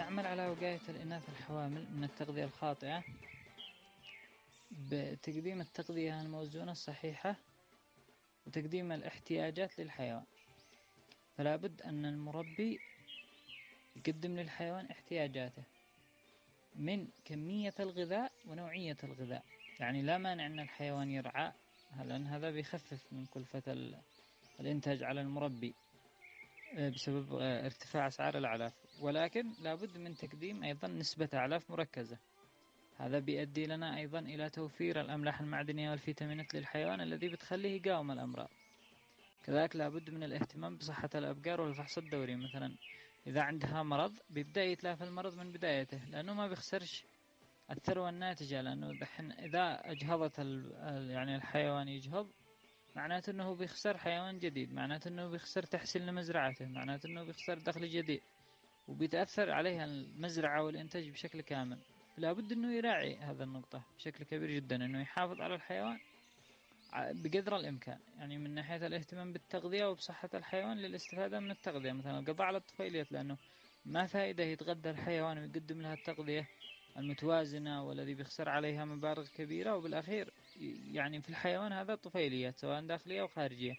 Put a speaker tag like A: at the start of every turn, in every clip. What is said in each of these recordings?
A: يعمل على وقاية الإناث الحوامل من التغذية الخاطئة بتقديم التغذية الموزونة الصحيحة وتقديم الاحتياجات للحيوان. فلا بد أن المربي يقدم للحيوان احتياجاته من كمية الغذاء ونوعية الغذاء. يعني لا مانع أن الحيوان يرعى، لأن هذا بيخفف من كلفة الإنتاج على المربي بسبب ارتفاع أسعار الأعلاف، ولكن لا بد من تقديم أيضا نسبة أعلاف مركزة. هذا بيؤدي لنا أيضا إلى توفير الأملاح المعدنية والفيتامينات للحيوان الذي بتخليه يقاوم الأمراض. كذلك لا بد من الاهتمام بصحة الأبقار والفحص الدوري. مثلا إذا عندها مرض بيبدأ يتلافى المرض من بدايته، لأنه ما بيخسرش الثروة الناتجة. لأنه دحين إذا أجهضت يعني الحيوان يجهض، معناته أنه بيخسر حيوان جديد، معناته أنه بيخسر تحسين لمزرعته، معناته أنه بيخسر دخل جديد، وبيتأثر عليها المزرعة والإنتاج بشكل كامل. فلا بد أنه يراعي هذا النقطة بشكل كبير جدا، أنه يحافظ على الحيوان بقدر الإمكان، يعني من ناحية الاهتمام بالتغذية وبصحة الحيوان للاستفادة من التغذية. مثلا القضاء على الطفيليات، لأنه ما فائدة يتغذى الحيوان ويقدم لها التغذية المتوازنة والذي بيخسر عليها مبالغ كبيرة، وبالأخير يعني في الحيوان هذا طفيليات سواء داخلية أو خارجية،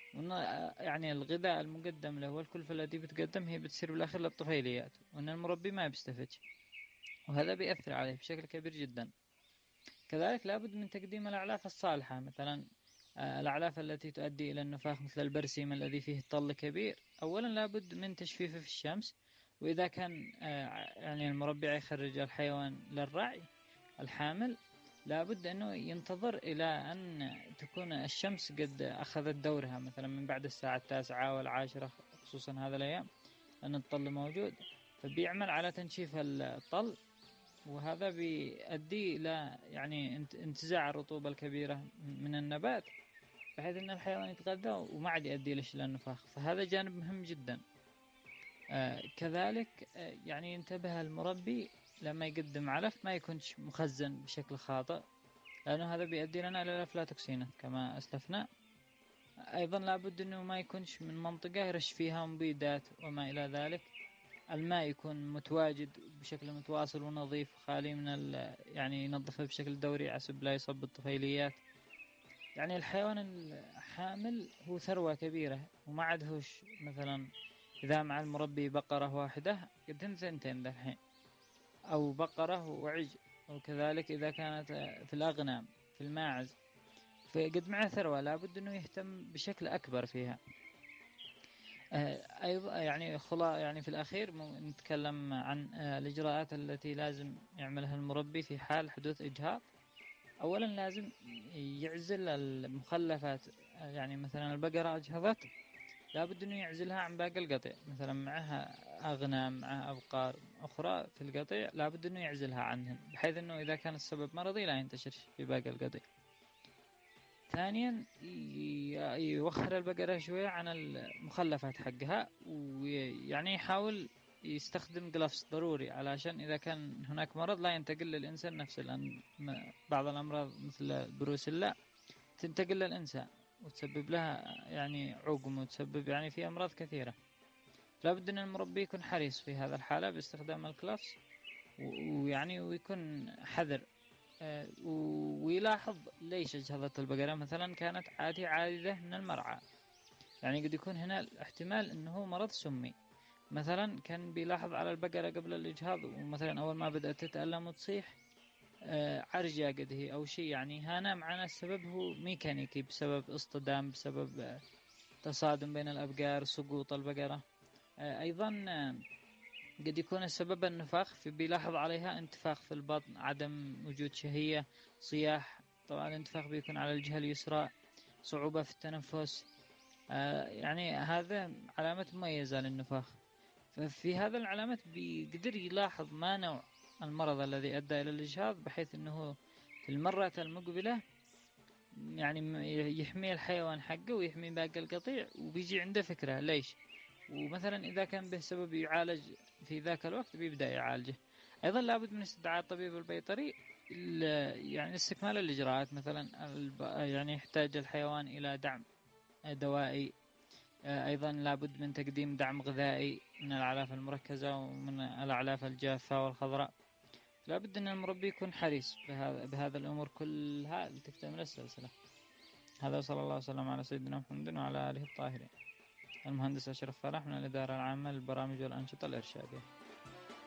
A: يعني الغذاء المقدم له والكلفة التي بتقدم هي بتصير بالأخير للطفيليات، وأن المربي ما بيستفيد، وهذا بيأثر عليه بشكل كبير جدا. كذلك لابد من تقديم الأعلاف الصالحة. مثلا الأعلاف التي تؤدي إلى النفاخ مثل البرسيم الذي فيه طل كبير، أولا لابد من تجفيفه في الشمس. وإذا كان يعني المربع يخرج الحيوان للرعي الحامل، لابد أنه ينتظر إلى أن تكون الشمس قد أخذت دورها، مثلا من بعد الساعة 9 و10، خصوصا هذا الأيام لأن الطل موجود، فبيعمل على تنشيف الطل، وهذا بيؤدي إلى يعني انتزاع الرطوبة الكبيرة من النبات، بحيث أن الحيوان يتغذى وما عاد يؤدي إلى شلل النفاخ. فهذا جانب مهم جدا. كذلك يعني ينتبه المربي لما يقدم علف ما يكونش مخزن بشكل خاطئ، لأنه هذا بيؤدي لنا إلى الأفلاتوكسينات كما أسلفنا. أيضا لابد أنه ما يكونش من منطقة يرش فيها مبيدات وما إلى ذلك. الماء يكون متواجد بشكل متواصل ونظيف وخالي من يعني ينظفه بشكل دوري عسب لا يصب بالطفيليات. يعني الحيوان الحامل هو ثروة كبيرة، وما عادهوش مثلا إذا مع المربي بقرة واحدة قدم ثنتين الحين، أو بقرة وعج، وكذلك إذا كانت في الأغنام في الماعز، فقد معه ثروة لابد أنه يهتم بشكل أكبر فيها. أيضا يعني في الأخير نتكلم عن الإجراءات التي لازم يعملها المربي في حال حدوث إجهاض. أولا لازم يعزل المخلفات. يعني مثلا البقرة أجهضت، لابد أنه يعزلها عن باقي القطيع. مثلا معها أغنام، معها أبقار أخرى في القطيع، لابد أنه يعزلها عنهم، بحيث أنه إذا كان السبب مرضي لا ينتشر في باقي القطيع. ثانيا يوخر البقرة شوية عن المخلفات حقها، ويعني يحاول يستخدم جلافز ضروري علشان إذا كان هناك مرض لا ينتقل للإنسان نفسه، لأن بعض الأمراض مثل البروسيلا تنتقل للإنسان وتسبب لها يعني عقم، وتسبب يعني في أمراض كثيرة. لابد أن المربي يكون حريص في هذا الحالة باستخدام الكلافز، ويعني ويكون حذر. ويلاحظ ليش اجهضت البقرة. مثلا كانت عادة من المرعى، يعني قد يكون هنا الاحتمال انه مرض سمي. مثلا كان بيلاحظ على البقرة قبل الاجهاض، ومثلا اول ما بدأت تتألم وتصيح عرجة قد هي او شيء، يعني هنا معنا السبب هو ميكانيكي بسبب اصطدام، بسبب تصادم بين الابقار، سقوط البقرة. ايضا قد يكون السبب النفاخ، في بيلاحظ عليها انتفاخ في البطن، عدم وجود شهية، صياح. طبعا الانتفاخ بيكون على الجهة اليسرى، صعوبة في التنفس. يعني هذا علامات مميزة للنفاخ. ففي هذا العلامات بيقدر يلاحظ ما نوع المرض الذي أدى إلى الإجهاض، بحيث أنه في المرة المقبلة يعني يحمي الحيوان حقه ويحمي باقي القطيع، وبيجي عنده فكرة ليش. ومثلا إذا كان به سبب يعالج في ذاك الوقت بيبدأ يعالجه. أيضا لابد من استدعاء الطبيب البيطري يعني استكمال الإجراءات. مثلا يعني يحتاج الحيوان إلى دعم دوائي، أيضا لابد من تقديم دعم غذائي من الأعلاف المركزة ومن الأعلاف الجافة والخضراء. لابد أن المربي يكون حريص بهذا الأمور كلها لتكتمل السلسلة. هذا صلى الله وسلم على سيدنا محمد وعلى آله الطاهرين. المهندس أشرف فرح من الإدارة العامة للبرامج والأنشطة الإرشادية.